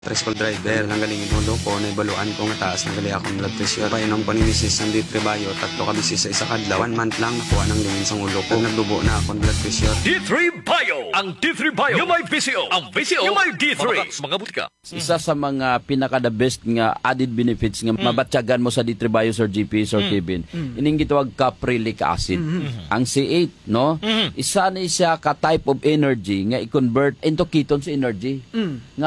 Tricycle driver, ang galing inulo ko, naibaluan ko nga taas na gali akong blood pressure. Painom ko ni Mrs. ng D3 Bio, tatlo ka bisis sa isa kadlaw. 1 month lang nakuha ng lingin sa ulo ko. Nagdubo na akong blood pressure. D3 Bio! Ang D3 Bio, yung may VCO. Ang VCO, yung may D3. Mga butika. Isa sa mga pinaka-the best nga added benefits nga mabatyagan mo sa D3 Bio, Sir GP, Sir Kevin. Ining gitawag caprylic acid. Ang C8, no? Isa ni siya ka type of energy nga i-convert into ketones energy. Nga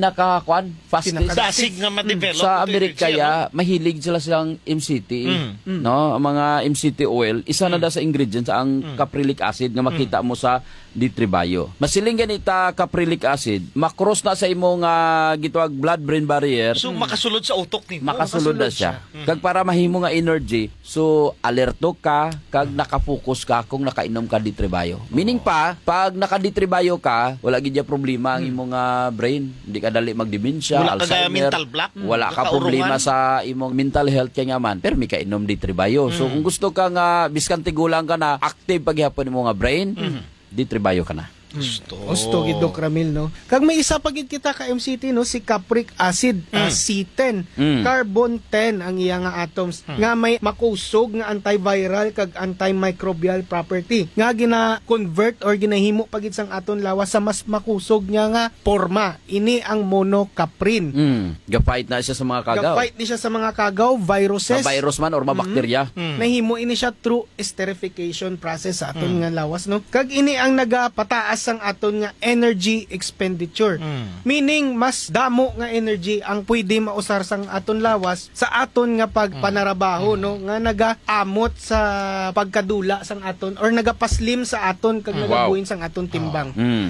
fastest. Dasig nga ma-develop. Sa Amerika mahilig sila silang MCT, no? Ang mga MCT oil, isa na da sa ingredients ang caprylic acid nga makita mo sa D3 Bio. Masiling ganita caprylic acid, makross na sa imong gitawag blood-brain barrier. So makasulod sa utok nito. Makasulod na siya. Kag para mahimo nga energy, so alerto ka, kag nakapokus ka kung nakainom ka D3 Bio. Meaning pa, pag naka-D3 Bio ka, wala gid problema ang imong brain. Hindi ka dali magdemensya, wala ka Alzheimer, mental block. wala ka problema sa imong mental health kay nga man. Pero may kainom D3 Bio. So kung gusto ka nga biskan tigulang ka na active paghihapon mo nga brain, D3 Bio ka na. Gusto gid Doc Ramil, no? Kag may isa pa gid kita ka MCT, no, si capric acid, C10, carbon 10 ang iya nga atoms nga may makusog nga antiviral kag antimicrobial property nga gina-convert or ginahimo pagid sang aton lawas sa mas makusog nga porma. Ini ang monocaprin. Gapait na siya sa mga kagaw. Gapait ni siya sa mga kagaw, viruses. Sa virus man or mabakterya. Nahimo ini siya through esterification process sa aton nga lawas, no? Kag ini ang nagapataas ang aton nga energy expenditure. Meaning mas damo nga energy ang pwede mausar sang aton lawas sa aton nga pagpanarabaho, no, nga nagaamot sa pagkadula sang aton or nagapaslim sa aton kag nagabuhin sang aton timbang.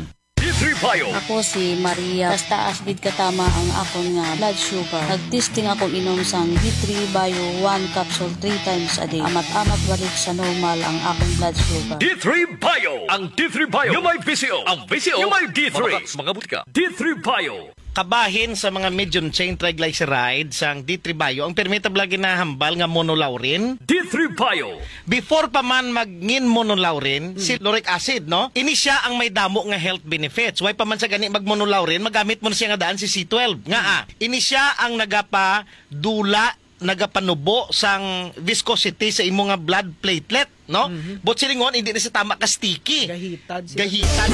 D3 Bio. Ako si Maria. Taas gid katama ang akon nga blood sugar. Nagtesting ako inom sang D3 Bio 1 capsule 3 times a day. Amat-amat balik sa normal ang akong blood sugar. D3 Bio. Ang D3 Bio, yung may VCO. Ang VCO, yung may D3. Mga butika. D3 Bio. Kabahin sa mga medium chain triglycerides sang D3 Bio ang permittable ginahambal nga monolaurin. D3 Bio. Before pa man magngin monolaurin, si lauric acid, no? Ini siya ang may damo nga health benefits. Why pa man sa gani magmonolaurin, magamit mo na siya nga daan si C12. Ini siya ang nagapa-dula, nagapanubo sang viscosity sa imo nga blood platelet, no? But silingon, hindi na siya tama ka sticky. Gahitad siya.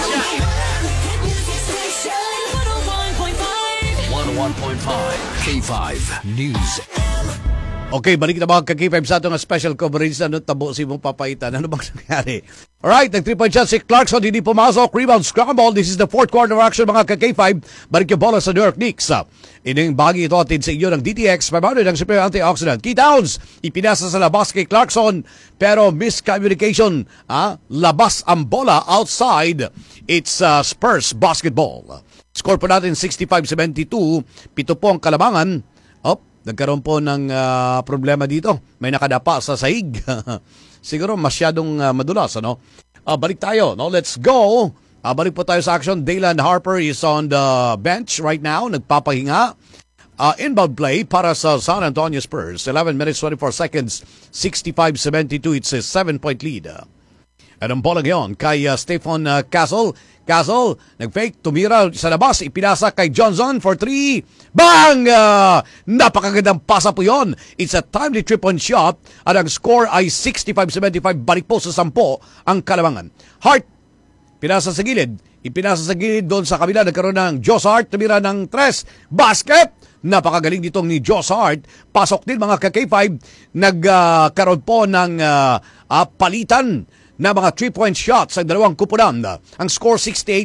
101.5 K5 News. Okay, balik na mga ka-K5 sa itong special coverage na tabo si mong papaitan. Ano bang nangyari? Alright, nag-3-point shot si Clarkson, hindi pumasok. Rebound, scramble. This is the fourth quarter action mga ka-K5. Balik yung bola sa New York Knicks. Ining bahagi ito atin sa inyo ng DTX. 500 ang superior antioxidant. Key downs, ipinasa sa labas kay Clarkson. Pero miscommunication. Labas ang bola outside. It's Spurs basketball. Score po natin 65-72. 7 po ang kalamangan. Nagkaroon po ng problema dito. May nakadapa sa sahig. Siguro masyadong madulas, ano? Balik tayo, no? Let's go. Balik po tayo sa action. Daylan Harper is on the bench right now. Nagpapahinga. Inbound play para sa San Antonio Spurs. 11 minutes, 24 seconds. 65-72. It's a 7-point lead. At ang bola ngayon kay Stephen Castle. Castle, nag-fake, tumira sa labas, ipinasa kay Johnson for 3. Bang! Napakagandang pasa po yun. It's a timely 3-point shot at ang score ay 65-75. Balik po sa 10 ang kalamangan. Hart, pinasa sa gilid. Ipinasa sa gilid doon sa kabila. Nagkaroon ng Josh Hart, tumira ng 3. Basket! Napakagaling ditong ni Josh Hart. Pasok din mga ka-K5. Nagkaroon po ng palitan na mga 3-point shots ang dalawang kupunan. Ang score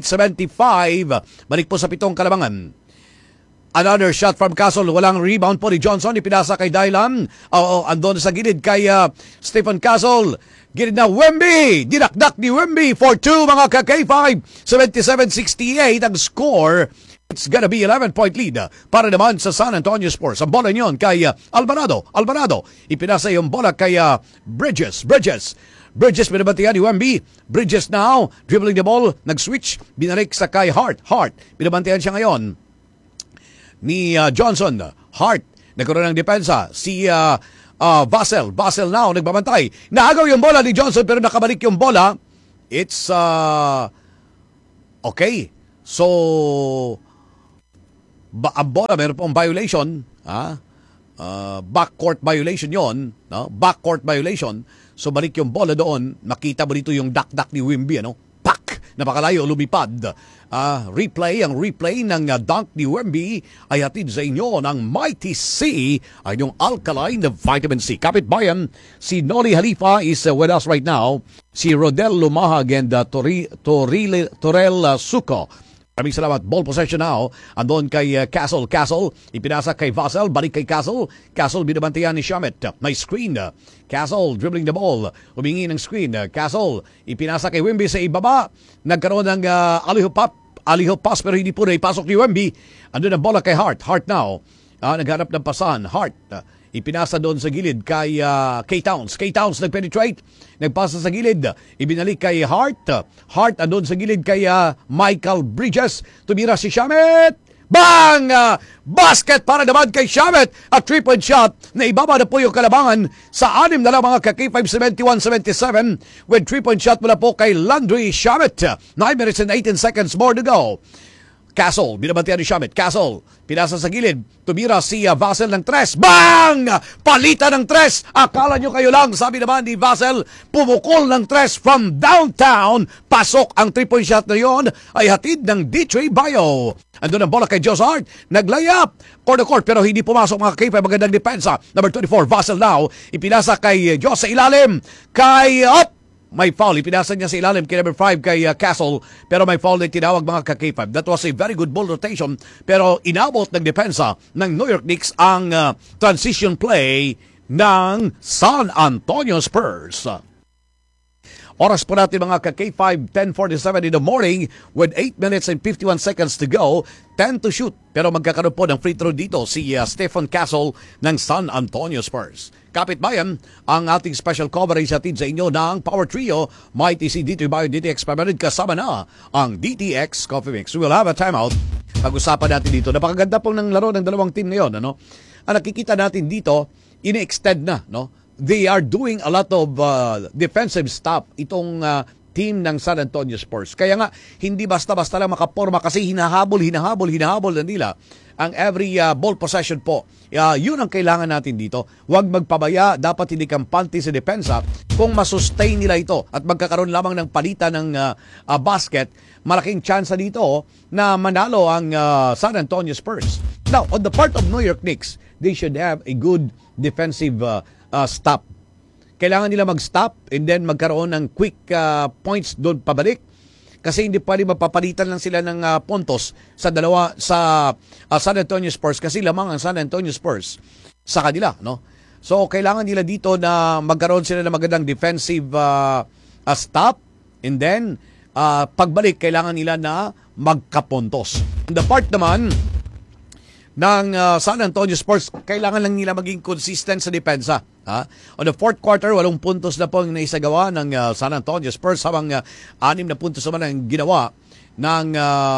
68-75. Balik po sa 7 kalamangan. Another shot from Castle. Walang rebound po ni Johnson. Ipinasa kay Dylan. Andon sa gilid kay Stephen Castle. Gilid na Wemby. Dinakdak ni Wemby for 2 mga ka-K5. 77-68 ang score. It's gonna be 11-point lead para naman sa San Antonio Spurs. Ang bola niyon kay Alvarado. Ipinasa yung bola kay Bridges, binabantiyan ni Wemby. Bridges now, dribbling the ball, nag-switch, binalik sa kay Hart. Binabantiyan siya ngayon ni Johnson. Hart, nagkaroon ng depensa. Si Vassell now, nagbabantay. Naagaw yung bola ni Johnson pero nakabalik yung bola. It's, okay. So, ang bola meron pong violation, backcourt violation yon, no? Backcourt violation. So balik yung bola doon, makita mo dito yung dakdak ni Wimby, ano? Pak! Napakalayo, lumipad. Replay ng dunk ni Wemby ay hatid sa inyo ng Mighty C, ay yung alkaline na vitamin C. Kapitbayan, si Noli Halifa is with us right now. Si Rodel Lumahag and Torel Suco. Maraming salamat. Ball possession now. Andon kay Castle. Ipinasa kay Vassell. Balik kay Castle. Castle binabantayan ni Shamet. May screen. Castle dribbling the ball. Humingi ng screen. Castle ipinasa kay Wemby sa ibaba. Nagkaroon ng alley-oop pass pero hindi po na ipasok ni Wemby. Andun ang bola kay Hart. Hart now. Naghanap ng pasan. Hart. Ipinasa doon sa gilid kay K-Towns. K-Towns nagpenetrate. Nagpasa sa gilid. Ibinalik kay Hart. Hart andun sa gilid kay Michael Bridges. Tumira si Shamet. Bang! Basket para naman kay Shamet. A 3-point shot na ibaba na po yung kalabangan sa 6 na lang mga ka-K5 71-77 with 3-point shot mula po kay Landry Shamet. 9 minutes and 18 seconds more to go. Castle, binabantayan ni Shamet. Castle, pinasa sa gilid. Tumira si Vassell ng 3. Bang! Palitan ng 3. Akala nyo kayo lang, sabi naman ni Vassell, pumukol ng 3 from downtown. Pasok ang 3-point shot na yon ay hatid ng D3 Bio. Andun ang bola kay Josh Hart. Naglayap. Court pero hindi pumasok mga K5. Magandang depensa. Number 24, Vassell now. Ipinasa kay Josh sa ilalim. Kay may foul. Ipinasa niya sa ilalim kay number 5 kay Castle. Pero may foul na tinawag mga ka-K5. That was a very good ball rotation. Pero inabot ng depensa ng New York Knicks ang transition play ng San Antonio Spurs. Oras po natin mga ka-K5, 10:47 in the morning with 8 minutes and 51 seconds to go. 10 to shoot. Pero magkakaroon po ng free throw dito si Stephen Castle ng San Antonio Spurs. Kapitbayan, ang ating special coverage atid sa inyo ng Power Trio, Mighty C, D3 Bio, DTX Permanent, kasama na ang DTX Coffee Mix. We will have a timeout. Pag-usapan natin dito. Napakaganda pong ng laro ng dalawang team ngayon. Ano? Ang nakikita natin dito, ini-extend na, no? They are doing a lot of defensive stuff itong team ng San Antonio Spurs. Kaya nga, hindi basta-basta lang makaporma kasi hinahabol na nila ang every ball possession po. Yun ang kailangan natin dito. Huwag magpabaya, dapat hindi kampante sa depensa. Kung masustain nila ito at magkakaroon lamang ng palitan ng basket, malaking chance dito na manalo ang San Antonio Spurs. Now, on the part of New York Knicks, they should have a good defensive stop. Kailangan nila mag-stop and then magkaroon ng quick points doon pabalik. Kasi hindi pwede mapapalitan lang sila ng puntos sa San Antonio Spurs kasi lamang ang San Antonio Spurs sa kanila, no? So kailangan nila dito na magkaroon sila ng magandang defensive stop and then pagbalik kailangan nila na magkapuntos. The part naman ng San Antonio Spurs, kailangan lang nila maging consistent sa depensa. On the fourth quarter, 8 puntos na po ang naisagawa ng San Antonio Spurs habang 6 na puntos naman ang ginawa ng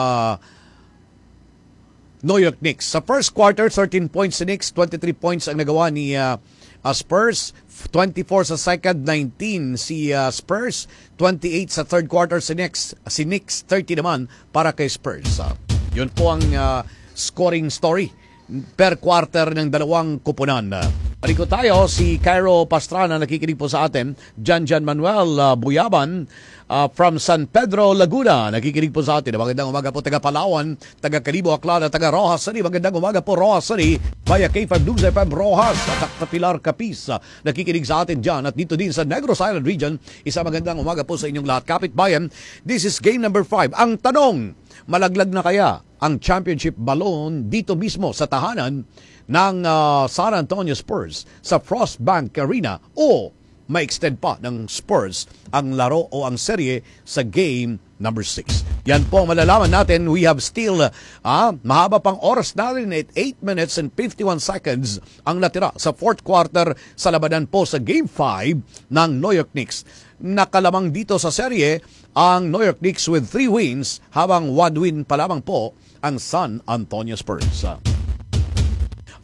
New York Knicks. Sa first quarter, 13 points si Knicks, 23 points ang nagawa ni Spurs, 24 sa second, 19 si Spurs, 28 sa third quarter si Knicks, 30 naman para kay Spurs. Yun po ang scoring story per quarter ng dalawang kupunan. Paliko tayo, si Cairo Pastrana nakikinig po sa atin, Jan Manuel Buyaban from San Pedro, Laguna, nakikinig po sa atin. Magandang umaga po taga Palawan, taga Calibo, Aclara, taga Rojas City. Magandang umaga po Rojas City via K5 News FM Rojas at Pilar Capiz, nakikinig sa atin dyan. At dito din sa Negros Island Region, isa magandang umaga po sa inyong lahat. Kapitbayan, this is game number 5. Ang tanong, malaglag na kaya ang championship balloon dito mismo sa tahanan ng San Antonio Spurs sa Frostbank Arena o ma-extend pa ng Spurs ang laro o ang serye sa game number 6. Yan po ang malalaman natin. We have still mahaba pang oras natin at 8 minutes and 51 seconds ang natira sa fourth quarter sa labanan po sa game 5 ng New York Knicks. Nakalamang dito sa serye ang New York Knicks with 3 wins habang 1 win pa lamang po ang San Antonio Spurs.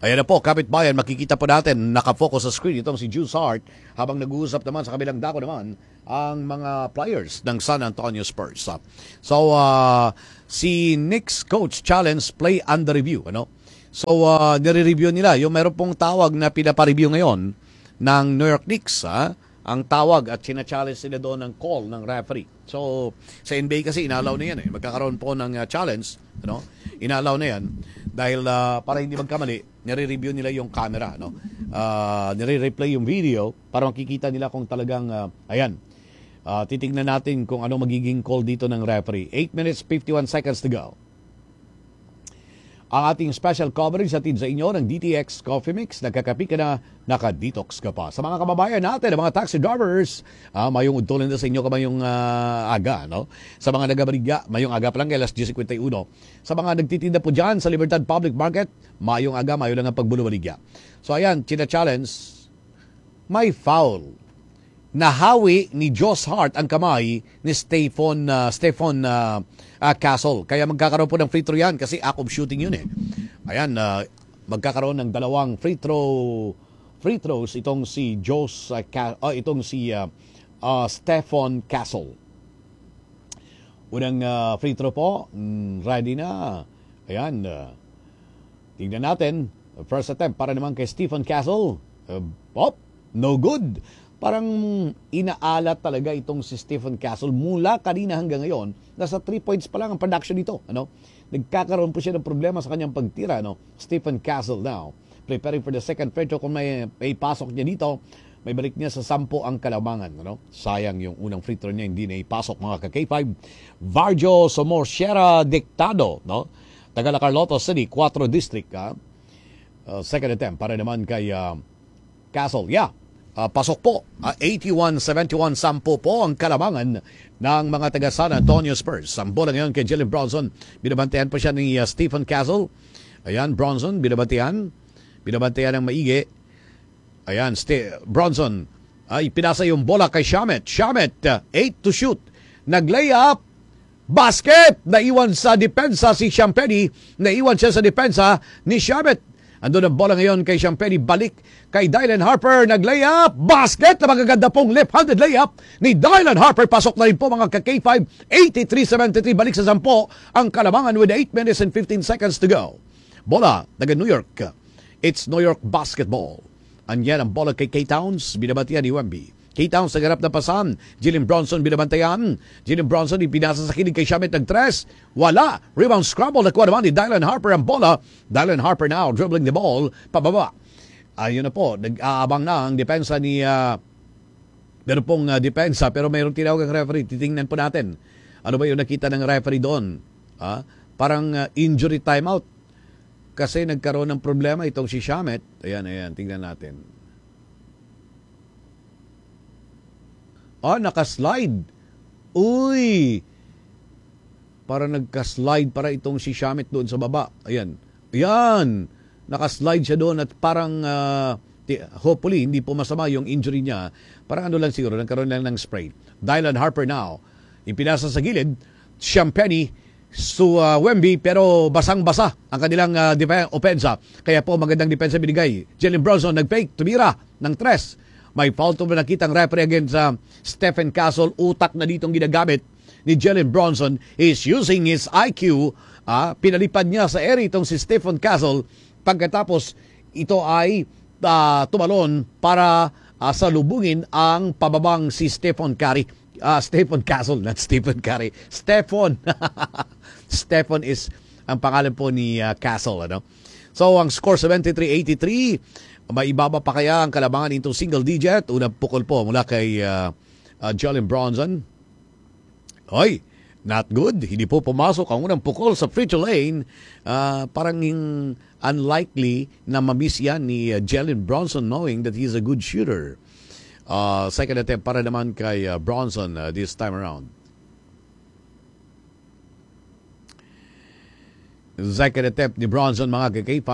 Ayan na po, kapitbayan, makikita po natin, nakafocus sa screen itong si Juice Hart habang nag-uusap naman sa kabilang dako naman ang mga players ng San Antonio Spurs. So, si Knicks coach challenge play under review. Ano? So, nire-review nila. Yung meron pong tawag na pinapareview ngayon ng New York Knicks. Ang tawag at sina-challenge sila doon ng call ng referee. So, sa NBA kasi inalaw na yan. Magkakaroon po ng challenge. Ano? Inalaw na yan. Dahil para hindi magkamali, nire-review nila yung camera. No? Nire-replay yung video para makikita nila kung talagang, ayan, titignan natin kung ano magiging call dito ng referee. 8 minutes, 51 seconds to go. Ang ating special coverage atid sa inyo ng DTX Coffee Mix. Nagkakapi ka na, naka-detox ka pa. Sa mga kababayan natin, mga taxi drivers, mayong udtulan na sa inyo ka mayong aga. No? Sa mga nagabaligya, mayong aga pa lang kay alas 10:51. Sa mga nagtitinda po dyan sa Libertad Public Market, mayong aga, mayo lang ang pagbulubaligya. So ayan, china-challenge, may foul. Nahawi ni Josh Hart ang kamay ni Stephen Castle. Kaya magkakaroon po ng free throw yan kasi act of shooting yun eh. Ayan, magkakaroon ng dalawang free throws itong si Stephen Castle. Unang free throw po, ready na. Ayan, tignan natin. First attempt para naman kay Stephen Castle. No good. Parang inaalat talaga itong si Stephen Castle mula kanina hanggang ngayon. Nasa 3 points pa lang ang production nito. Ano? Nagkakaroon po siya ng problema sa kanyang pagtira. No? Stephen Castle now preparing for the second free throw. Kung may pasok niya dito, may balik niya sa 10 ang kalamangan. Ano? Sayang yung unang free throw niya, hindi na ipasok mga ka-K5. Varjo Somorciera Dictado, no? Tagala Carlota City, 4 District. Second attempt para naman kay Castle. Yeah. Pasok po, 81-71, 10 po ang kalamangan ng mga taga San Antonio Spurs. Ang bola ngayon kay Jalen Bronson. Binabantayan po siya ni Stephen Castle. Ayan, Bronson, binabantayan ng maigi. Ayan, Bronson, ay pinasa yung bola kay Shamet. Shamet, 8 to shoot. Nag-layup, basket! Naiwan sa depensa si Champagny. Naiwan siya sa depensa ni Shamet. Andun ang bola ngayon kay Champagny, balik kay Dylan Harper, nag-layup, basket na magaganda pong left-handed layup ni Dylan Harper. Pasok na rin po mga ka-K5, 83-73, balik sa 10 ang kalamangan with 8 minutes and 15 seconds to go. Bola, taga New York. It's New York basketball. Anyan ang bola kay K-Towns, binabatian ni Wemby. K-Towns naganap na pasan. Jalen Bronson binabantayan. Jalen Bronson ipinasa sa kilig kay Shamet nag-tres. Wala. Rebound scramble. Nakuha naman ni Dylan Harper ang bola. Dylan Harper now dribbling the ball pababa. Ayun na po. Nag-aabang na ang depensa ni meron pong depensa pero mayroong tinawag ang referee. Titingnan po natin. Ano ba yung nakita ng referee doon? Parang injury timeout. Kasi nagkaroon ng problema itong si Shamet. Ayan. Tingnan natin. Nakaslide. Uy! Para nagka-slide para itong si Shamet doon sa baba. Ayan. Nakaslide siya doon at parang hopefully hindi po masama yung injury niya. Parang ano lang siguro, nagkaroon lang ng spray. Dylan Harper now. Ipinasa sa gilid. Champagny to Wemby pero basang-basa ang kanilang opensa. Kaya po magandang depensa binigay. Jalen Bronson nag-fake, tumira ng tres. May foul to nakitang referee against Stephen Castle. Utak na ditong ginagamit ni Jalen Bronson. Is using his IQ. Pinalipad niya sa area itong si Stephen Castle. Pagkatapos ito ay tumalon para salubungin ang pababang si Stephen Curry. Stephen Castle, not Stephen Curry. Stephen. Stephen is ang pangalan po ni Castle. Ano? So ang score 73-83. Maibaba pa kaya ang kalamangan into single digit. Unang pukol po mula kay Jalen Bronson. Not good. Hindi po pumasok ang unang pukol sa free throw lane. Parang unlikely na mamiss yan ni Jalen Bronson knowing that he's a good shooter. Second attempt para naman kay Bronson this time around. Second attempt ni Bronson mga K5.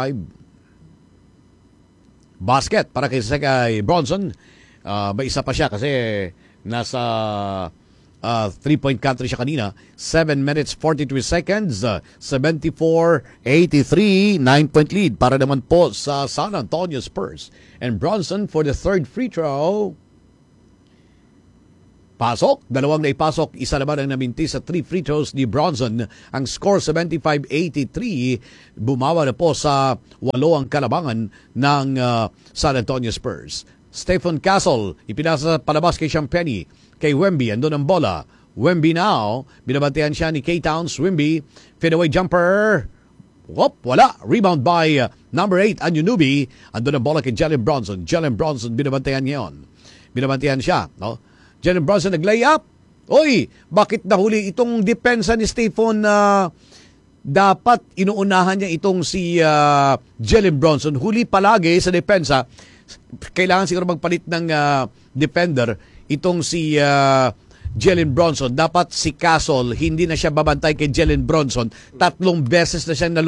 Basket para kay Bronson. May isa pa siya kasi nasa 3-point country siya kanina. 7 minutes 43 seconds. 74-83. 9-point lead para naman po sa San Antonio Spurs. And Bronson for the third free throw. Pasok. Dalawang naipasok. Isa naman ang naminti sa 3 free throws ni Bronson. Ang score 75-83. Bumawa na po sa 8 ang kalabangan ng San Antonio Spurs. Stephen Castle. Ipinasa palabas kay Champagny. Kay Wemby. Andun ang bola. Wemby now. Binabantayan siya ni K-Towns. Wemby. Fadeaway jumper. Whoop, wala. Rebound by number 8, Anunoby. Andun ang bola kay Jalen Bronson. Jalen Bronson binabantayan ngayon. Binabantayan siya, no? Jalen Bronson nag-layup. Oy, bakit nahuli itong depensa ni Stephen dapat inuunahan niya itong si Jalen Bronson. Huli palagi sa depensa. Kailangan siguro magpalit ng defender itong si Jalen Bronson. Dapat si Castle, hindi na siya babantay kay Jalen Bronson. 3 beses na siya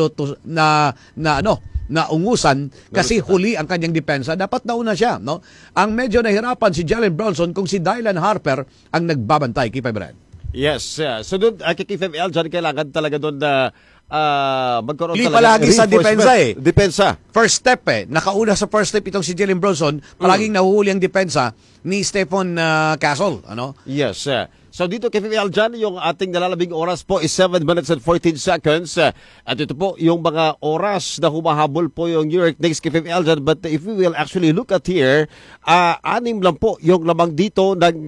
naungusan kasi huli ang kanyang depensa. Dapat nauna siya, no? Ang medyo nahirapan si Jalen Bronson kung si Dylan Harper ang nagbabantay kay Brad. Yes. So doon, kay KFML, dyan kailangan talaga doon na magkaroon Huli talaga palagi sa depensa Depensa. First step nakauna sa first step itong si Jalen Bronson, palaging nahuhuli ang depensa ni Stephen Castle, ano? Yes. So dito KFML dyan, yung ating nalalabing oras po is 7 minutes and 14 seconds. At ito po yung mga oras na humahabol po yung New York Knicks KFML dyan. But if we will actually look at here, 6 lang po yung lamang dito ng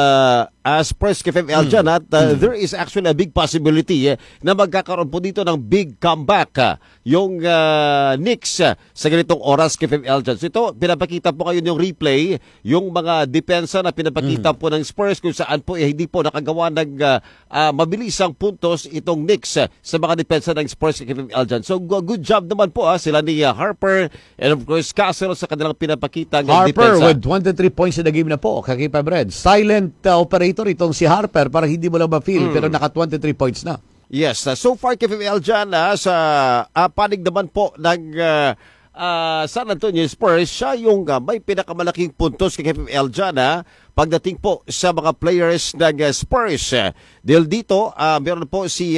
Spurs KFML dyan. At there is actually a big possibility na magkakaroon po dito ng big comeback yung Knicks sa ganitong oras KFML dyan. So ito, pinapakita po kayo yung replay, yung mga depensa na pinapakita po ng Spurs kung saan po hindi po nakagawa ng mabilisang puntos itong Knicks sa mga depensa ng Spurs KFML dyan. So good job naman po sila ni Harper and of course Castle sa kanilang pinapakita ng Harper depensa. with 23 points in the game na po, kakipa Brad. Silent operator itong si Harper, para hindi mo lang ma-feel, pero naka 23 points na. Yes, so far KFML dyan sa panig naman po ng San Antonio Spurs, siya yung may pinakamalaking puntos kay KFML dyan pagdating po sa mga players ng Spurs. Dahil dito, meron po si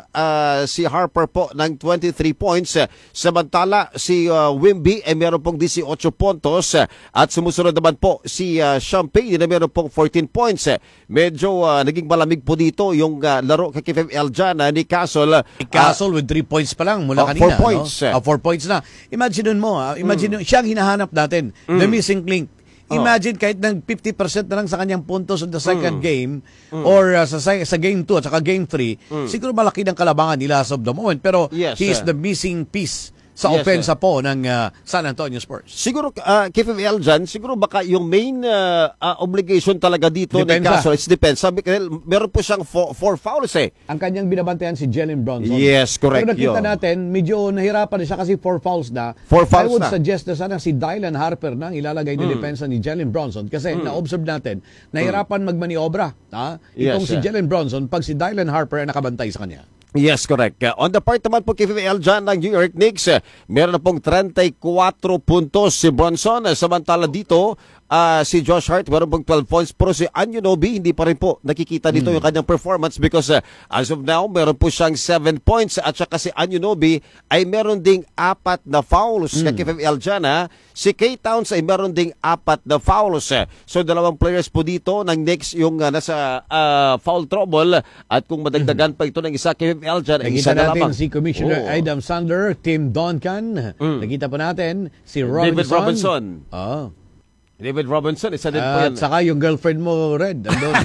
Harper po ng 23 points. Samantala, si Wemby ay meron pong 18 puntos. At sumusunod naman po si Champagne na meron pong 14 points. Medyo naging malamig po dito yung laro kay KFML dyan ni Castle. Castle with 3 points pa lang mula 4 kanina. points. No? 4 points na. Imagine mo, siya ang hinahanap natin. The missing link. Imagine kahit ng 50% na lang sa kanyang puntos on the second game or sa game 2 at saka game 3, siguro malaki ng kalabangan nila as of the moment. Pero Yes, he is the missing piece sa opensa po ng San Antonio Spurs. Siguro, KFML dyan, siguro baka yung main obligation talaga dito ni Depensa. Castle is depensa. Meron po siyang 4 fouls Ang kanyang binabantayan si Jalen Bronson. Yes, correct. Pero nakita yun. natin, medyo nahirapan siya kasi 4 fouls na. 4 fouls I would na. suggest na sana si Dylan Harper na ang ilalagay na depensa ni Jalen Bronson kasi na-observe natin, nahirapan magmaniobra. Itong Yes, si Jalen Bronson, pag si Dylan Harper ay nakabantay sa kanya. Yes, correct. On the part naman po KFML dyan ng New York Knicks, meron na pong 34 puntos si Bronson. Samantala dito, si Josh Hart, meron pong 12 points. Pero si Anunoby, hindi pa rin po nakikita dito yung kanyang performance because as of now, meron po siyang 7 points. At saka si Anunoby ay meron ding 4 na fouls kay KFML dyan. Si K-Towns ay meron ding 4 na fouls. So, 2 players po dito ng Knicks yung nasa foul trouble. At kung madagdagan pa ito ng isa KFML dyan, ay isa Nakita na natin lamang. si Commissioner Adam Sandler, Tim Duncan. Nakita pa natin si Robinson. David Robinson. David Robinson, isa din po yan. At saka yung girlfriend mo, Red, andun.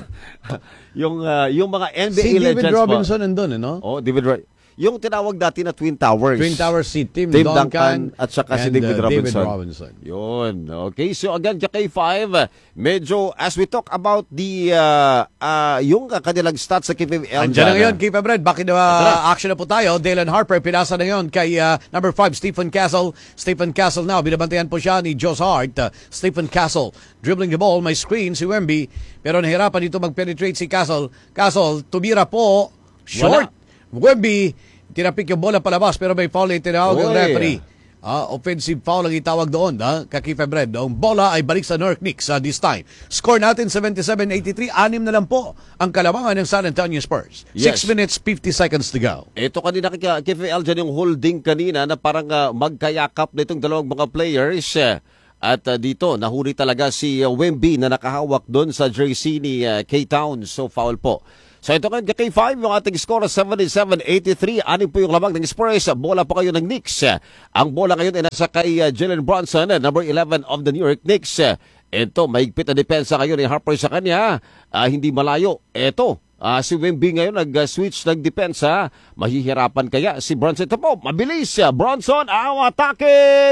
yung mga NBA Si legends David po. Robinson andun, no? Oh, yung tinawag dati na Twin Towers. Twin Towers si Tim Duncan Duncan at saka si and, David David Robinson. Yun. Okay, so again, K5, medyo as we talk about the yung kanilang stats sa KFML. Andiyan na ngayon, Keep Brad. Bakit action na po tayo? Dylan Harper, pinasa na ngayon kay number 5, Stephen Castle. Stephen Castle now, binabantayan po siya ni Josh Hart. Stephen Castle, dribbling the ball, may screen si Wemby. Pero nahirapan dito mag-penetrate si Castle. Castle, tumira po. Short. Wemby, tinapik yung bola palabas pero may foul na tinawag ang referee. Offensive foul ang itawag doon, Kakifebred. Ang bola ay balik sa New York Knicks this time. Score natin 77-83. 6 na lang po ang kalamangan ng San Antonio Spurs. 6 Yes. minutes, 50 seconds to go. Ito kanina kay KFL dyan yung holding kanina na parang magkayakap na itong dalawang mga players. At dito, nahuli talaga si Wemby na nakahawak doon sa jersey ni K-Town. So, foul po. So ito kayo K5, yung ating score 77-83. Anim po yung lamang ng Spurs. Bola po kayo ng Knicks. Ang bola ngayon ay nasa kay Jalen Brunson, number 11 of the New York Knicks. Ito, mahigpit na depensa ngayon ni Harper sa kanya. Hindi malayo. Ito, si Wemby ngayon nag-switch ng depensa. Mahihirapan kaya si Brunson. Ito po, mabilis. Bronson, ang atake.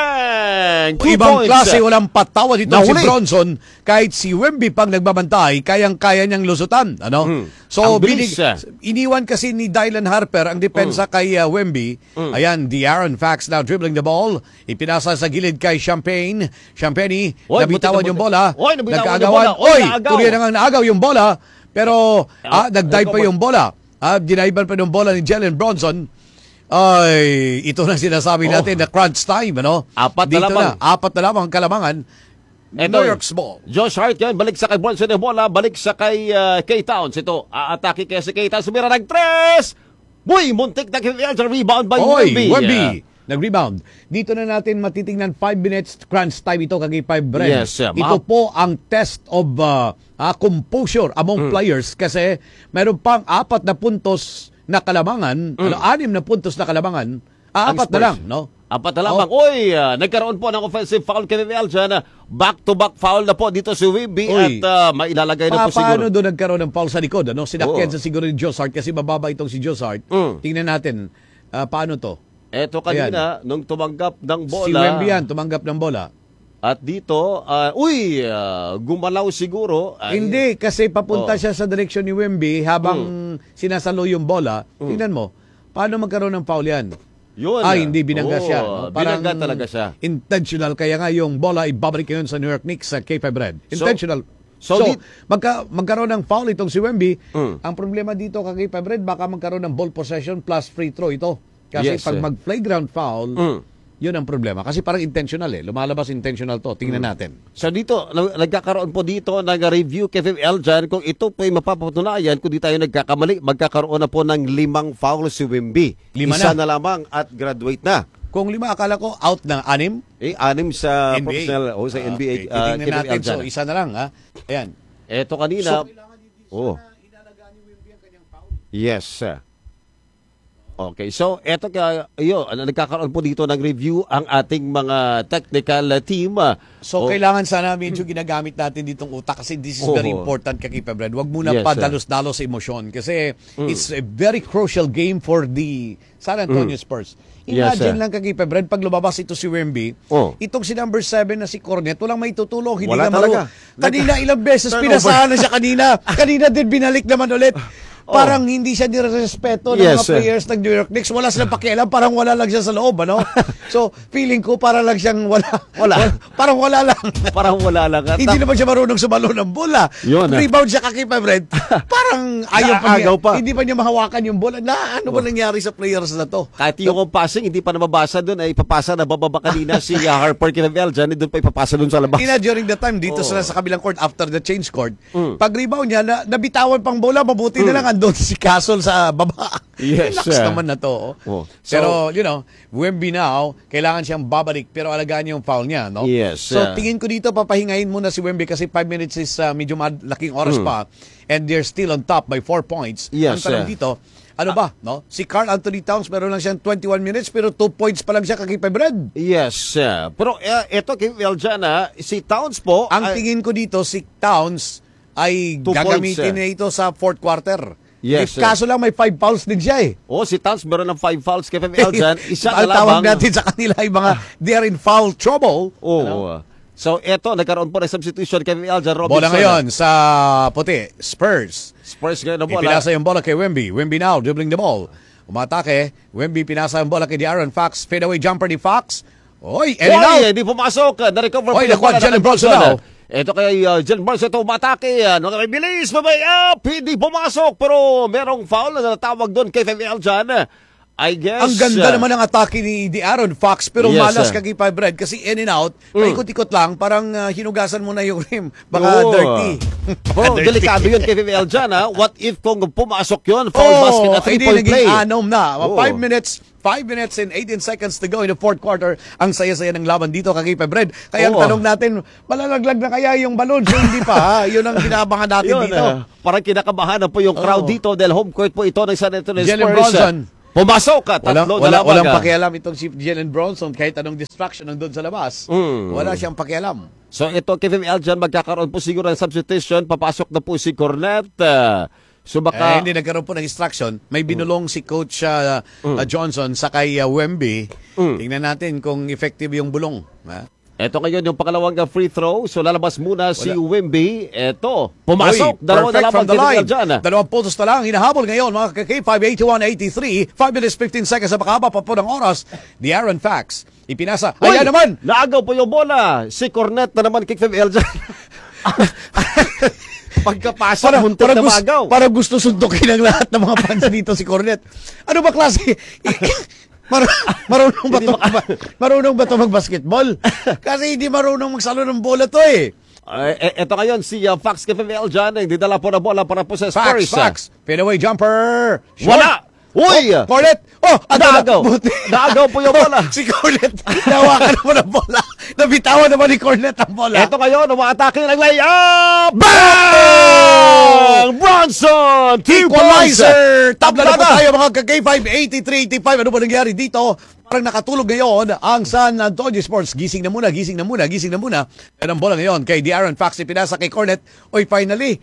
Bang! 2 Ibang points. klase, walang patawa dito si Nahuli. Bronson. Kahit si Wemby pang nagbabantay, kayang-kaya niyang lusutan. So, Ang bilis, iniwan kasi ni Dylan Harper ang depensa kay Wemby. Ayan, De'Aaron Fox now dribbling the ball. Ipinasa sa gilid kay Champagne. Champagne, Oy, nabitawan buti- yung bola. Oy, nabitawan yung Nagkaagawan. bola. Oy, Oy, naagaw. tuloy na nga naagaw yung bola. Pero, nag-dive pa yung bola. Dinaiban pa yung bola ni Jalen Bronson. Ay, ito na sinasabi natin na crunch time, Apat na Dito lamang. apat na lamang ang kalamangan. New York's ball. Josh Hart yan, balik sa kay Bronson yung bola, balik sa kay K-Towns. Ito, aatake kaya si K-Towns, sumira ng 3! Uy, muntik na KFL, rebound by Wemby. Wemby. Nag-rebound. Dito na natin matitingnan 5 minutes crunch time ito kagay 5 Brent. Yes, ito po ang test of composure among players kasi meron pang 4 na puntos na kalamangan, 6 na puntos na kalamangan, 4 na lang, no? 4 na lamang. Uy, nagkaroon po ng offensive foul KFL dyan. Back-to-back foul na po dito si Wemby Uy. at mailalagay na po Paano siguro. doon nagkaroon ng foul sa likod? Sinakyan Oo. sa siguro ni Josh Hart kasi mababa itong si Josh Hart. Tingnan natin, paano to? Eto kanina, nung tumanggap ng bola. Si Wemby yan, tumanggap ng bola. At dito, gumalaw siguro. Hindi, kasi papunta siya sa direksyon ni Wemby habang sinasalo yung bola. Tingnan mo, paano magkaroon ng foul yan? Yun. Hindi, binangga siya. No? Binangga talaga siya. Intentional, kaya nga yung bola ibabalik ngayon sa New York Knicks sa K5 Red. Intentional. So, magkaroon ng foul itong si Wemby. Ang problema dito kay K5 Red, baka magkaroon ng ball possession plus free throw ito. Kasi Yes, pag mag-playground foul, yun ang problema. Kasi parang intentional Lumalabas intentional to. Tingnan natin. So dito, nagkakaroon po dito ng review KFL dyan. Kung ito po ay mapapatunayan, kung di tayo nagkakamali, magkakaroon na po ng 5 foul si Wemby. 5 Isa na. na lamang at graduate na. Kung 5, akala ko out ng 6. 6 sa NBA. professional, sa NBA. Okay, tingnan KFL natin. dyan. So, isa na lang, Ayan. Eto kanina. Yes. Okay, so eto nagkakaroon po dito ng review ang ating mga technical team. So, kailangan sana medyo ginagamit natin ditong utak kasi this is very important, Kakipa Brad. Huwag muna Yes, padalos-dalos sa emosyon kasi it's a very crucial game for the San Antonio Spurs. Imagine lang, Kakipa Brad, pag lumabas ito si Wemby, itong si number 7 na si Cornet, walang may tutulong. Hindi Wala na talaga. Kanina, ilang beses Turnover. pinasahan na siya kanina. Kanina din binalik naman ulit. Parang hindi siya nirespeto ng mga players ng New York Knicks. Wala silang pakialam. Parang wala lang siya sa loob, So, feeling ko parang lang siyang wala. Parang wala lang. Parang wala lang. Hindi naman siya marunong sumalo ng bola. Yun, Rebound siya Kakipa Brad. Parang ayaw pa niya. Naagaw pa. Hindi pa niya mahawakan yung bola. Ano ba nangyari sa players na to? Kahit yung passing, hindi pa nababasa doon, ay ipapasa na bababa kanina si Harper KFL dyan, doon pa ipapasa doon sa labas. During the time, dito sila sa kabilang court, after the change court, pag rebound niya, nabitawan pang bola, mabuti na lang andun si Castle sa baba. Yes, Relax naman na to. Pero, Wemby now, kailangan siyang babalik, pero alagaan niya yung foul niya, no? Yes. So, tingin ko dito, papahingahin muna si Wemby kasi 5 minutes is medyo laking oras pa, and they're still on top by 4 points. Yes, Ang tanong dito, ano ba, no? Si Karl Anthony Towns, meron lang siyang 21 minutes, pero 2 points pa lang siya Kakipa Brad. Yes. Pero eto KFL dyan, si Towns po, Ang tingin ko dito, si Towns ay 2 gagamitin points, na ito sa fourth quarter. Yes, Kaso lang may 5 fouls din siya si Towns meron ng 5 fouls KFL dyan. Isa Ang na tawag lamang. natin sa kanila ay mga they are in foul trouble. So eto, nagkaroon po ng substitution KFL dyan, Robinson. Bola ngayon sa puti, Spurs. Spurs ngayon na bola. Ipinasa yung bola kay Wemby. Wemby now, dribbling the ball. Umatake. Wemby pinasa yung bola kay De'Aaron Fox. Fadeaway jumper ni Fox. Oy, and now. Hindi pumasok. Na-recover Oy, po yung nakuha bola Jalen ng Brunson now. Ito kay Jalen Brunson, ito umatake. May bilis, babay up. Hindi pumasok, pero merong foul na natawag doon kay FML dyan. I guess. Ang ganda naman ng atake ni Aaron Fox, pero Yes, malas sir. kay Brad kasi in and out, paikot-ikot lang, parang hinugasan mo na yung rim. Baka Oo. dirty. Pero delikado yun kay FFL dyan, ha? What if kung pumasok yun, foul basket na hindi 3-point naging play? anom na. Oo. 5 minutes and 18 seconds to go in the fourth quarter. Ang saya-saya ng laban dito kay Brad. Kaya ang Oo. tanong natin, malalaglag na kaya yung balon? So hindi pa, ha? Yun ang kinaabangan natin Yun, dito. parang kinakabahan na po yung crowd Oo. dito dahil home court po ito ng San Antonio Jalen Spurs. Bronson. Pumasok ka, tatlo na lamang. Walang pakialam itong si Jalen Bronson kahit anong distraction nandun sa labas. Wala siyang pakialam. So ito, KFML dyan, magkakaroon po siguro ng substitution. Papasok na po si Cornet. So baka... Hindi nagkaroon po ng instruction. May binulong si Coach Johnson sa kay Wemby. Tingnan natin kung effective yung bulong. Ha? Ito ngayon yung pangalawang free throw. So lalabas muna si Wemby. Ito, pumasok. Oy, Dalawa na perfect lamang from the KFML line. dyan. Dalawang puntos na lang. Hinahabol ngayon mga ka-K5, 81-83. 5 minutes 15 seconds sa pakahaba pa po ng oras. The Aaron Fax. Ipinasa. Uy, Ayan naman. Naagaw po yung bola. Si Cornet na naman KFML dyan. Pagkapasok, muntik na magaw. Parang gusto suntukin ng lahat ng mga fans dito si Cornet. Ano ba klase? Marunong ba ito mag-basketball? Kasi hindi marunong magsalo ng bola to eh. Ito ngayon si Fox KFML dyan. Didala po na bola para po sa Spurs. Fax. Fadeaway jumper. Short. Wala! Uy! Oh, Cornet! Oh, Naagaw! Naagaw po yung bola. Si Cornet, nawakan naman ang bola. Nabitawan naman ni Cornet ang bola. Ito ngayon, umaatake ng layup! Bang! Bronson! 2 points! Equalizer! Tabla na po Tablada! tayo mga ka-K5, 83-85. Ano ba nangyari dito? Parang nakatulog ngayon ang San Antonio Sports. Gising na muna. Yan ang bola ngayon kay De'Aaron Fox. Ipinasa kay Cornet. Oy, finally.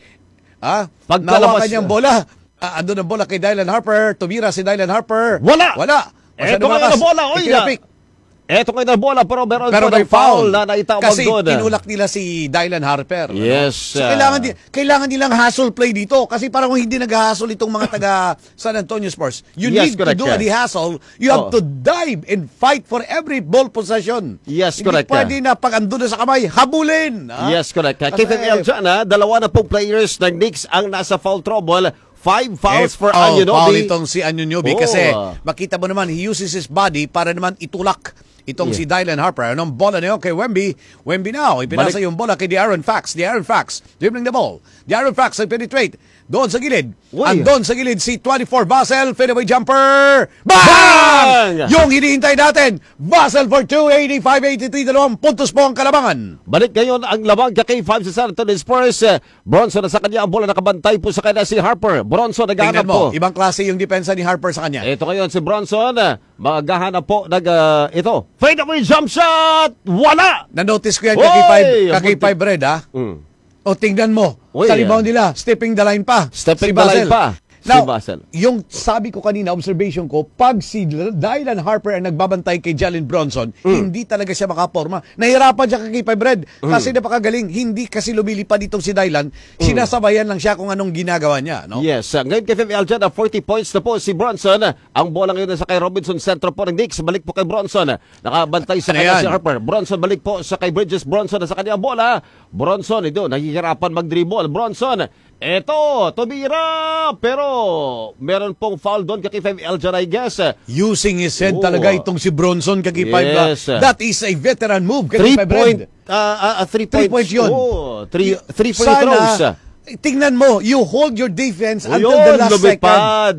Pagkalabas Nawakan niyang bola. Andun ang bola kay Dylan Harper. Tumira si Dylan Harper. Wala! Masyado Eto ngayon malakas. ang bola. Oy, Ikinapik. Ito ngayon ang bola pero meron Pero po may ng foul na naitawag Kasi doon. tinulak nila si Dylan Harper. Yes. So, kailangan nilang hustle play dito. Kasi parang kung hindi nag-hustle itong mga taga San Antonio Spurs, you Yes, need to correct, do the hustle. You have to dive and fight for every ball possession. Yes, hindi correct. pwede na pag andun na sa kamay, habulin. Yes, correct. Kasi- KFML dyan, dalawa na pong players ng Knicks ang nasa foul trouble. 5 fouls for Anunoby. Foul itong si Anunoby Oh. kasi makita mo naman, he uses his body para naman itulak itong si Dylan Harper. Anong bola na yun kay Wemby? Wemby now. Ipinasa yung bola kay De'Aaron Fox. De'Aaron Fox, dribbling the ball. De'Aaron Fox ay penetrate. Doon sa gilid. Uy. Andon sa gilid si 24 Basel. Fadeaway jumper. Bang! Bang! Yung hinihintay natin. Basel for 2, 85-83. 2 puntos po ang kalabangan. Balik ngayon ang lamang K5 sa San Antonio Spurs. Bronson na sa kanya ang bola, nakabantay po sa kanya si Harper. Bronson naghahanap Tingnan mo, po. ibang klase yung depensa ni Harper sa kanya. Ito ngayon si Bronson, maghahanap po ito. Fadeaway jump shot! Wala! Na-notice ko yan Oy! kaki-5 Red, ha? Mm. O tingnan mo, Uy, sa rebound nila, stepping the line pa. Stepping si the line Basel. pa. Now, Si Basel. yung sabi ko kanina, observation ko, pag si Dylan Harper ang nagbabantay kay Jalen Bronson, hindi talaga siya makaporma. Nahirapan siya kay Red kasi napakagaling. Hindi kasi lumilipad itong si Dylan. Sinasabayan lang siya kung anong ginagawa niya. No? Yes, ngayon kay FML dyan, 40 points na po si Bronson. Ang bola ngayon sa kay Robinson, sentro po ng Knicks. Balik po kay Bronson. Nakabantay sa Ano kanya yan? si Harper. Bronson balik po sa kay Bridges. Bronson na sa kanya bola. Bronson, ito, nahihirapan mag-dribble. Bronson, eto, tumira. Pero meron pong foul doon kay FML dyan, I guess. Using his head Oo. talaga itong si Bronson kaki Yes. That is a veteran move kay 3 Red. point, 3 3 points yun. Oh, 3 free throws. Tingnan mo, you hold your defense O until the yun, last second. lumipad.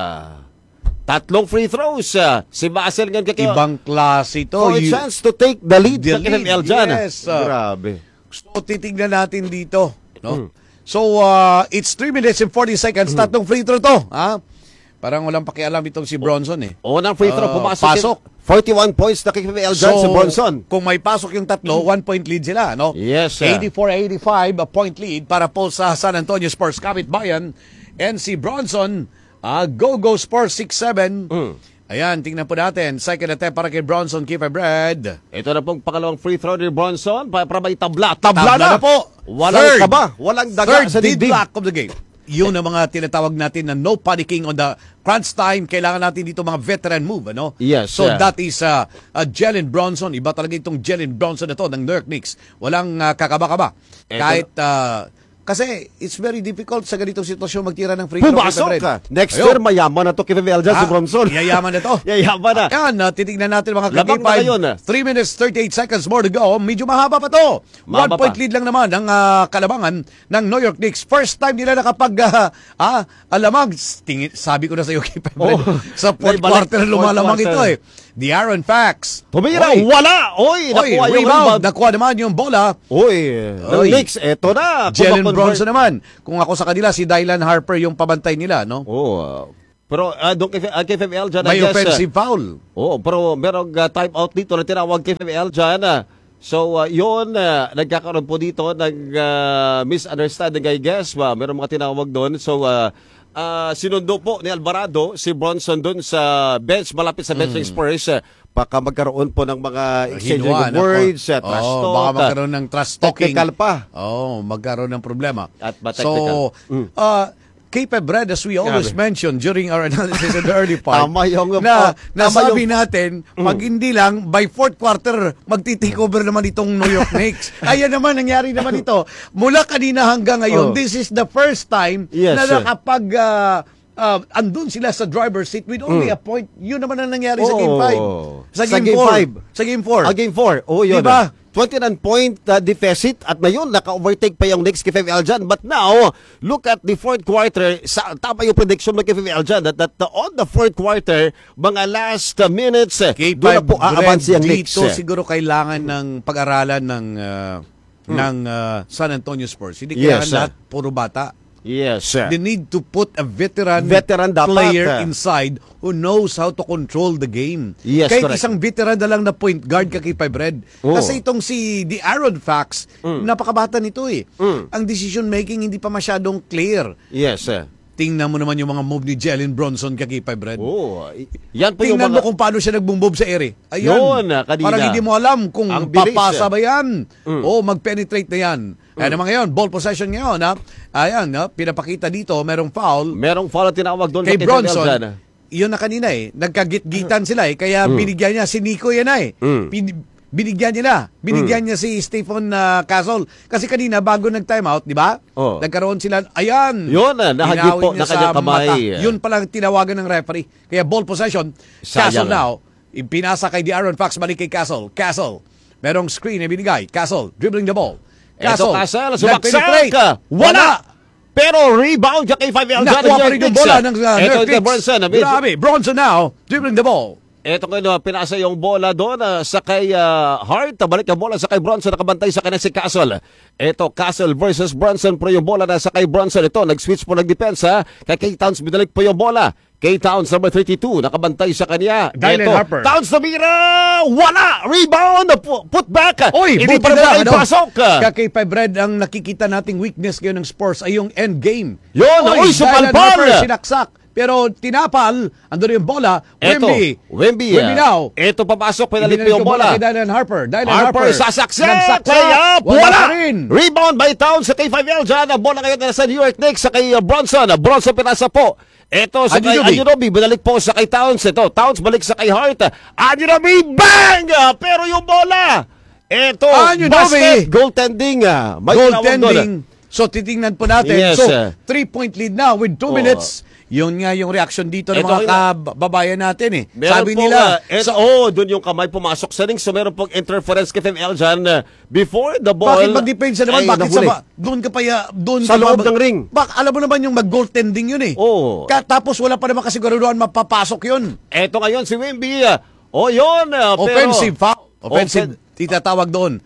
Tatlong free throws. Si Basel ngayon kay Ibang klase ito. for a chance to take the lead The ng FML dyan. yes. Grabe. Gusto titignan natin dito. No? So, it's 3 minutes and 40 seconds. Tatlong free throw to. Ha? Parang walang pakialam itong si Bronson eh. Unang free throw, pumasok. pasok. 41 points na kay FML dyan si Bronson. kung may pasok yung tatlo, 1 point lead sila. No? Yes. 84-85, a point lead para po sa San Antonio Spurs Kapitbayan. And si Bronson, go Spurs 6-7. Ayan, tingnan po natin. Second attempt para kay Bronson, keep a bread. Ito na pong pangalawang free throw ni Bronson para may tabla. Tabla na po. Walang kaba, walang daga Third sa dibdib. block of the game. Yun ang mga tinatawag natin na no panicking on the crunch time. Kailangan natin dito mga veteran move, ano? Yes. So that is Jalen Bronson. Iba talaga itong Jalen Bronson na to ng New York Knicks. Walang kakaba-kaba. Eto Kahit Kasi it's very difficult sa ganitong sitwasyon magtira ng free throw. Pumasok Kay ka. Fred. Next Ayun. year, mayaman na to kay Eljan si Bronson. Yayaman na to. Yayaman na. Yan, titignan natin mga Labang na ngayon, kakipay. 3 minutes, 38 seconds more to go. Medyo mahaba pa to. 1 Mahaba point pa. lead lang naman ang kalabangan ng New York Knicks. First time nila nakapag alamang. Sabi ko na sa iyo, Kay Fred. Sa fourth Naibalik, quarter lumalamang fourth ito quarter. The Aaron Fox. Tumira, Oy. wala! Oy, nakuha yung rebound. rebound. Nakuha naman yung bola. Oy, ng Oy. Knicks, eto na. Jalen Kung Bronson naman. Kung ako sa kanila, si Dylan Harper yung pabantay nila, no? Oh, pero doon kay Eljan, May I guess, offensive foul. pero merong time out dito na tinawag kay Eljan. So, yun, nagkakaroon po dito ng misunderstanding, I guess. Merong mga tinawag doon. So, sinundo po ni Alvarado si Bronson doon sa bench, malapit sa bench ng Spurs. Baka magkaroon po ng mga exchanging Hinwa, of words, nako. trash talk. Baka magkaroon ng trash talking. Technical pa. Magkaroon ng problema. At technical. So, Cape Bread, as we always mention during our analysis in the early part, Tama yung- nasabi natin, pag hindi lang, by fourth quarter, magti-take over naman itong New York Knicks. Ayan naman, nangyari naman ito. Mula kanina hanggang ngayon, this is the first time Yes, na sir. nakapag andun sila sa driver's seat with only a point. Yun naman ang nangyari sa Game 5. Sa Game 4. Sa Game 4. Game 4. Oh, yun. Diba? 29-point deficit at ngayon naka-overtake pa yung Knicks kay Eljan. But now, look at the fourth quarter. Tama yung prediction mo kay Eljan that on the fourth quarter, mga last minutes, doon na po aabansi ang Knicks. Dito siguro kailangan ng pag-aralan ng San Antonio Spurs. Hindi kailangan lahat puro bata. Yes. They need to put a veteran dapat, player inside who knows how to control the game. Yes, Kahit correct. isang veteran na lang na point guard ka kay Red. Oh. Kasi itong si The Aaron Fox, napakabata nito eh. Ang decision making hindi pa masyadong clear. Yes. Tingnan mo naman yung mga move ni Jalen Bronson kay Red. Oh, yan po yung Tingnan mga... mo kung paano siya nag-boom sa ere. Ayan. Yun, kanina. Parang hindi mo alam kung Ang bilis, papasa ba yan o mag-penetrate na yan. Ayan naman ngayon, ball possession ngayon. Ayan, pinapakita dito, merong foul. Merong foul na tinawag doon Kay kay Bronson. Eljan. Yun na kanina eh. Nagkagit-gitan sila eh. Kaya binigyan niya si Nico yan eh. Binigyan niya si Stephen Castle. Kasi kanina bago nag-timeout, di ba? Oh. Nagkaroon sila, ayan. Yun, nahagip po Hinawin niya na kanyang sa kamay. mata. Yun palang tinawagan ng referee. Kaya ball possession, Sayang. Castle now. Pinasa kay Aaron Fox, balik kay Castle. Castle. Merong screen na binigay. Castle, dribbling the ball. Eto Castle, nag-penetrate. sumaksak. Wala. Pero rebound siya kay Eljan. Nakuha pa rin yung bola ng Ito New York kay Bronson. Knicks. Grabe. Bronson now, dribbling the ball. Ito ngayon, pinasa yung bola doon sa kay Hart. Balik ang bola sa kay Bronson. Nakabantay sa kanya si Castle. Ito, Castle versus Bronson. Pero yung bola na sa kay Bronson. Ito, nag-switch po, nag-depensa. Kay K-Towns, binalik po yung bola. K-Towns, number 32. Nakabantay sa kanya. Dylan Ito, Harper. Towns tumira! Wala! Rebound! Put back! Oy, Hindi buti pa na naman lang, pasok! Kay Red, ang nakikita nating weakness ngayon ng Spurs ay yung end game. Yun! Oy, Dylan supalpal! Harper, sinaksak. Pero tinapal, andun yung bola. Wemby now. Ito papasok, pinalik po Ibinalik yung ko bola. Kay Dylan Harper. Harper sasaksak! Nagsaksak. Kaya Wala wala! rin. Rebound by Towns sa kay Eljan. Ang bola ngayon na sa New York Knicks sa kay Bronson. Bronson pinasa po. Ito sa kay Anunoby. Binalik po sa kay Towns. Ito, Towns balik sa kay Hart. Anunoby, bang! Pero yung bola. Ito, Anunoby. basket, goaltending. May tinawag doon. Goaltending. So titingnan po natin. Yes. So 3-point lead now with 2 minutes. Yun nga yung reaction dito ng Ito mga kababayan natin eh. Sabi pong, nila, doon yung kamay pumasok sa ring. So meron pong interference kay Eljan before the ball. bakit mag-depensa naman? ay Bakit nahuli. doon ka pa doon Sa loob ng ring. Alam mo naman yung mag-goaltending yun eh. Oo. Tapos wala pa naman kasiguraduhan mapapasok yun. Eto ngayon si Wemby. Yun. Offensive pero, foul. Offensive. Itatawag doon.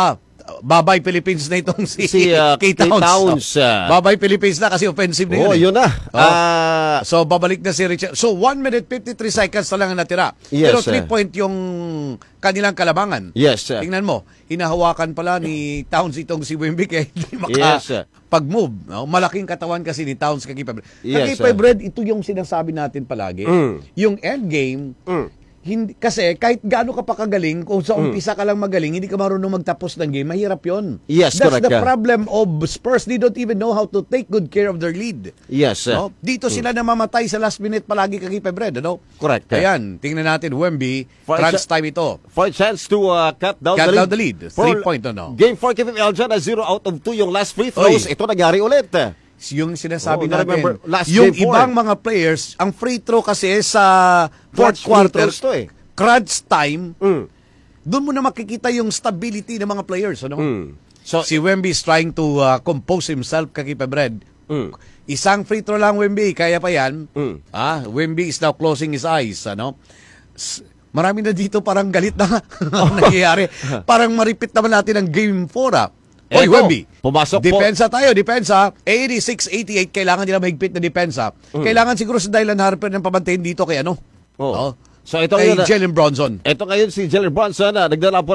Babay Philippines na itong si K-Towns. K-Towns. Babay Philippines na kasi offensive na yun. Yun na. So, babalik na si Richard. So, 1 minute 53 seconds na lang ang natira. Yes, Pero 3-point yung kanilang kalabangan. Yes. Tingnan mo, hinahawakan pala ni Towns itong si Wemby kaya hindi Yes. pag-move. No? Malaking katawan kasi ni Towns kay Kay Yes, Red, ito yung sinasabi natin palagi. Yung end game, Hindi, kasi kahit gaano ka pa kagaling, kung sa umpisa ka lang magaling, hindi ka marunong magtapos ng game, mahirap yon. Yes, That's correct, the yeah. problem of Spurs. They don't even know how to take good care of their lead. Yes. No? Dito sila namamatay sa last minute palagi kay Febred, ano? Correct. Ayan, tingnan natin, Wemby, For crunch exa- time ito. For a chance to cut down Cut the lead. down the lead. For 3-point, ano? Game 4, KPFL dyan, 0 out of 2 yung last free throws. Oy. Ito nangyari ulit. Yung sinasabi na-remember, natin, last yung game 4. ibang mga players, ang free throw kasi sa fourth Clutch free quarter, throws to eh. crunch time, Mm. doon mo na makikita yung stability ng mga players. Ano? So, Si Wemby is trying to compose himself kay Febred. Isang free throw lang, Wemby, kaya pa yan. Wemby is now closing his eyes. Ano? Marami na dito parang galit na nangyayari. Parang maripit naman natin ang game 4. Oy, Eto, Wemby. pumasok po. Depensa tayo, depensa. 86-88, kailangan nila mahigpit na depensa. Kailangan siguro si Dylan Harper ng pabantayin dito kay ano? Oh. Oh. So ito Kay ngayon, Jalen Bronson. ito ngayon si Jalen Bronson, nagdala po